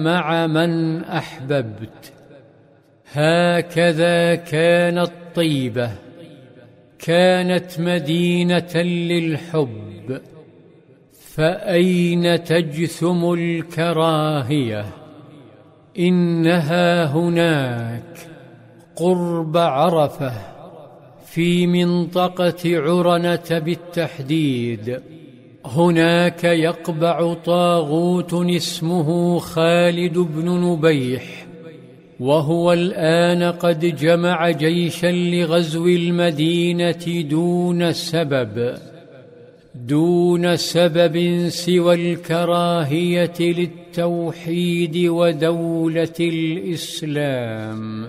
مع من أحببت. هكذا كانت طيبة، كانت مدينة للحب، فأين تجثم الكراهية؟ إنها هناك قرب عرفة في منطقة عرنة بالتحديد. هناك يقبع طاغوت اسمه خالد بن نبيح، وهو الآن قد جمع جيشا لغزو المدينة دون سبب سوى الكراهية للتوحيد ودولة الإسلام.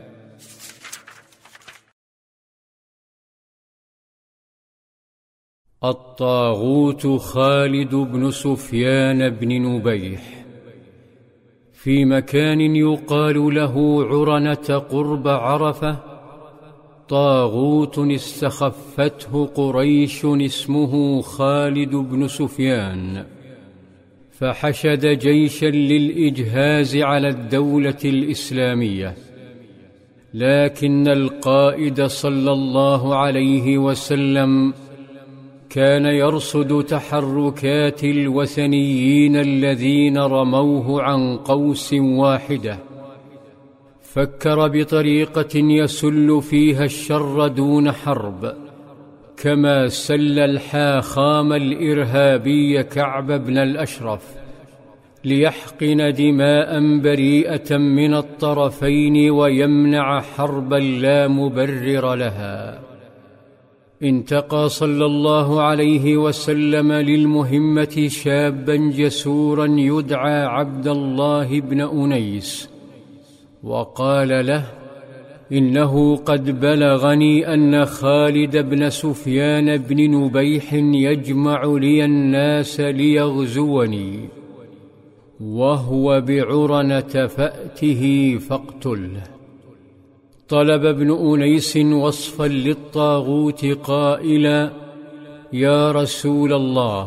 الطاغوت خالد بن سفيان بن نبيح في مكان يقال له عرنة قرب عرفة طاغوت استخفته قريش اسمه خالد بن سفيان، فحشد جيشا للإجهاز على الدولة الإسلامية، لكن القائد صلى الله عليه وسلم كان يرصد تحركات الوثنيين الذين رموه عن قوس واحدة، فكر بطريقة يسل فيها الشر دون حرب، كما سل الحاخام الإرهابي كعب بن الأشرف ليحقن دماء بريئة من الطرفين ويمنع حربا لا مبرر لها. انتقى صلى الله عليه وسلم للمهمة شابا جسورا يدعى عبد الله بن أنيس، وقال له: إنه قد بلغني أن خالد بن سفيان بن نبيح يجمع لي الناس ليغزوني، وهو بعرنة، فأته فاقتله. طلب ابن أنيس وصفا للطاغوت قائلا: يا رسول الله،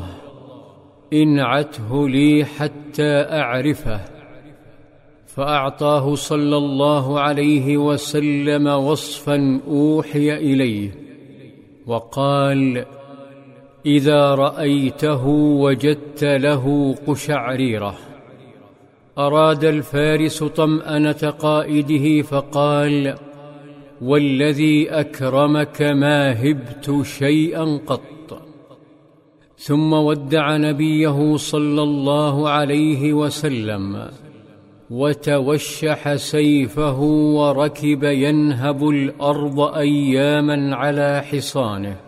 انعته لي حتى أعرفه. فأعطاه صلى الله عليه وسلم وصفا أوحي إليه، وقال: إذا رأيته وجدت له قشعريرة. أراد الفارس طمأنة قائده فقال: والذي أكرمك ما هبت شيئا قط. ثم ودع نبيه صلى الله عليه وسلم وتوشح سيفه وركب ينهب الأرض أياما على حصانه.